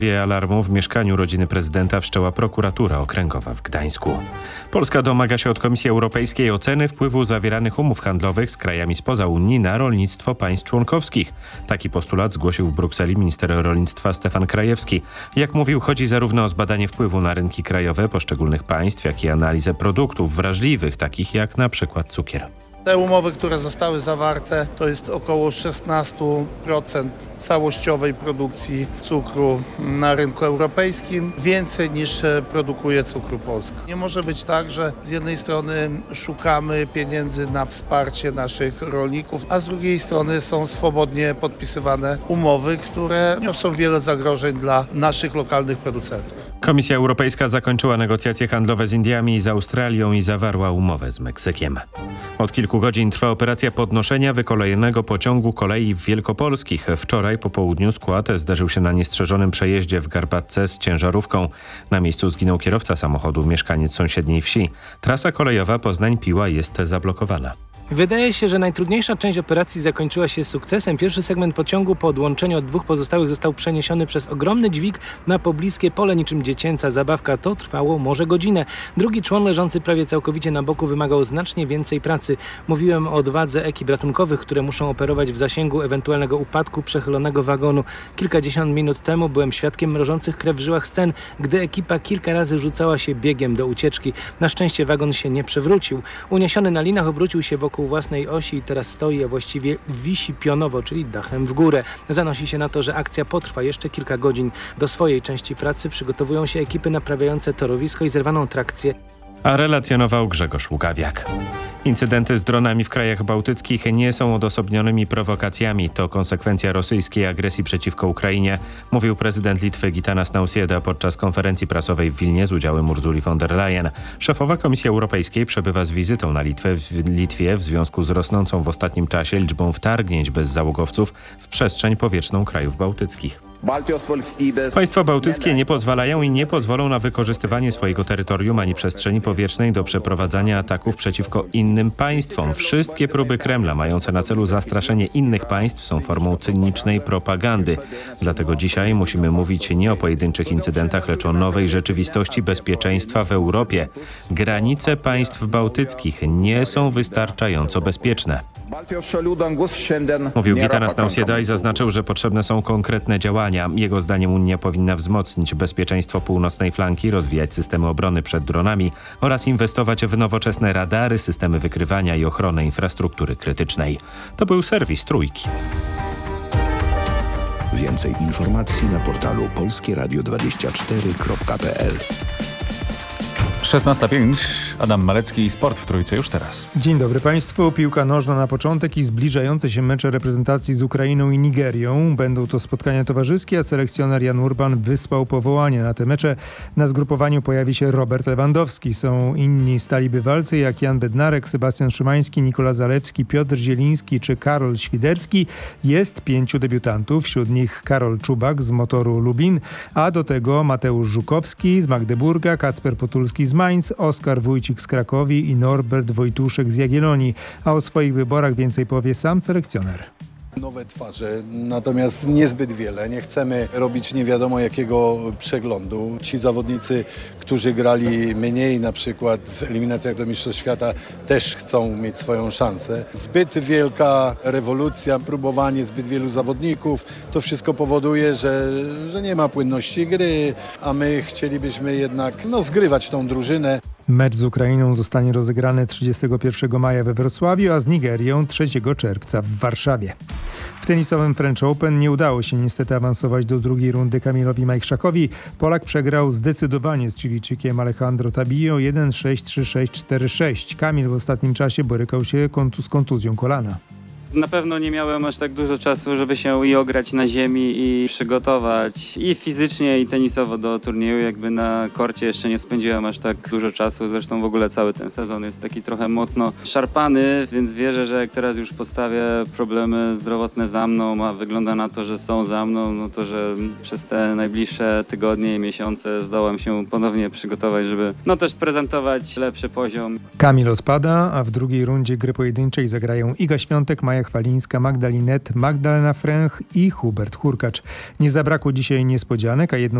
Alarmu w mieszkaniu rodziny prezydenta wszczęła prokuratura okręgowa w Gdańsku. Polska domaga się od Komisji Europejskiej oceny wpływu zawieranych umów handlowych z krajami spoza Unii na rolnictwo państw członkowskich. Taki postulat zgłosił w Brukseli minister rolnictwa Stefan Krajewski. Jak mówił, chodzi zarówno o zbadanie wpływu na rynki krajowe poszczególnych państw, jak i analizę produktów wrażliwych, takich jak na przykład cukier. Te umowy, które zostały zawarte, to jest około 16% całościowej produkcji cukru na rynku europejskim, więcej niż produkuje cukru Polska. Nie może być tak, że z jednej strony szukamy pieniędzy na wsparcie naszych rolników, a z drugiej strony są swobodnie podpisywane umowy, które niosą wiele zagrożeń dla naszych lokalnych producentów. Komisja Europejska zakończyła negocjacje handlowe z Indiami i z Australią i zawarła umowę z Meksykiem. Od kilku godzin trwa operacja podnoszenia wykolejonego pociągu kolei wielkopolskich. Wczoraj po południu skład zdarzył się na niestrzeżonym przejeździe w Garbatce z ciężarówką. Na miejscu zginął kierowca samochodu, mieszkaniec sąsiedniej wsi. Trasa kolejowa Poznań-Piła jest zablokowana. Wydaje się, że najtrudniejsza część operacji zakończyła się sukcesem. Pierwszy segment pociągu po odłączeniu od dwóch pozostałych został przeniesiony przez ogromny dźwig na pobliskie pole, niczym dziecięca zabawka. To trwało może godzinę. Drugi człon leżący prawie całkowicie na boku wymagał znacznie więcej pracy. Mówiłem o odwadze ekip ratunkowych, które muszą operować w zasięgu ewentualnego upadku przechylonego wagonu. Kilkadziesiąt minut temu byłem świadkiem mrożących krew w żyłach scen, gdy ekipa kilka razy rzucała się biegiem do ucieczki. Na szczęście wagon się nie przewrócił. Uniesiony na linach obrócił się wokół własnej osi i teraz stoi, a właściwie wisi pionowo, czyli dachem w górę. Zanosi się na to, że akcja potrwa jeszcze kilka godzin. Do swojej części pracy przygotowują się ekipy naprawiające torowisko i zerwaną trakcję. A relacjonował Grzegorz Łukawiak. Incydenty z dronami w krajach bałtyckich nie są odosobnionymi prowokacjami. To konsekwencja rosyjskiej agresji przeciwko Ukrainie, mówił prezydent Litwy Gitanas Nausėda podczas konferencji prasowej w Wilnie z udziałem Ursuli von der Leyen. Szefowa Komisji Europejskiej przebywa z wizytą na Litwie w związku z rosnącą w ostatnim czasie liczbą wtargnięć bezzałogowców w przestrzeń powietrzną krajów bałtyckich. Państwa bałtyckie nie pozwalają i nie pozwolą na wykorzystywanie swojego terytorium ani przestrzeni powietrznej do przeprowadzania ataków przeciwko innym państwom. Wszystkie próby Kremla mające na celu zastraszenie innych państw są formą cynicznej propagandy. Dlatego dzisiaj musimy mówić nie o pojedynczych incydentach, lecz o nowej rzeczywistości bezpieczeństwa w Europie. Granice państw bałtyckich nie są wystarczająco bezpieczne. Mówił Gitanas Nausėda i zaznaczył, że potrzebne są konkretne działania. Jego zdaniem Unia powinna wzmocnić bezpieczeństwo północnej flanki, rozwijać systemy obrony przed dronami oraz inwestować w nowoczesne radary, systemy wykrywania i ochronę infrastruktury krytycznej. To był serwis Trójki. Więcej informacji na portalu polskieradio24.pl. 16:05. Adam Malecki, Sport w Trójce już teraz. Dzień dobry Państwu. Piłka nożna na początek i zbliżające się mecze reprezentacji z Ukrainą i Nigerią. Będą to spotkania towarzyskie, a selekcjoner Jan Urban wysłał powołanie na te mecze. Na zgrupowaniu pojawi się Robert Lewandowski. Są inni stali bywalcy jak Jan Bednarek, Sebastian Szymański, Nikola Zalewski, Piotr Zieliński czy Karol Świderski. Jest 5 debiutantów, wśród nich Karol Czubak z Motoru Lubin, a do tego Mateusz Żukowski z Magdeburga, Kacper Potulski z Mainz, Oskar Wójcik z Krakowi i Norbert Wojtuszek z Jagiellonii. A o swoich wyborach więcej powie sam selekcjoner. Nowe twarze, natomiast niezbyt wiele. Nie chcemy robić nie wiadomo jakiego przeglądu. Ci zawodnicy, którzy grali mniej na przykład w eliminacjach do Mistrzostw Świata, też chcą mieć swoją szansę. Zbyt wielka rewolucja, próbowanie zbyt wielu zawodników, to wszystko powoduje, że nie ma płynności gry, a my chcielibyśmy jednak zgrywać tą drużynę. Mecz z Ukrainą zostanie rozegrany 31 maja we Wrocławiu, a z Nigerią 3 czerwca w Warszawie. W tenisowym French Open nie udało się niestety awansować do drugiej rundy Kamilowi Majchrzakowi. Polak przegrał zdecydowanie z Chilijczykiem Alejandro Tabillo 1-6, 3-6, 4-6. Kamil w ostatnim czasie borykał się z kontuzją kolana. Na pewno nie miałem aż tak dużo czasu, żeby się i ograć na ziemi i przygotować i fizycznie i tenisowo do turnieju. Jakby na korcie jeszcze nie spędziłem aż tak dużo czasu. Zresztą w ogóle cały ten sezon jest taki trochę mocno szarpany, więc wierzę, że jak teraz już postawię problemy zdrowotne za mną, a wygląda na to, że są za mną, no to że przez te najbliższe tygodnie i miesiące zdołam się ponownie przygotować, żeby też prezentować lepszy poziom. Kamil odpada, a w drugiej rundzie gry pojedynczej zagrają Iga Świątek, Maja Maja Chwalińska, Magdalinet, Magdalena Fręch i Hubert Hurkacz. Nie zabrakło dzisiaj niespodzianek, a jedną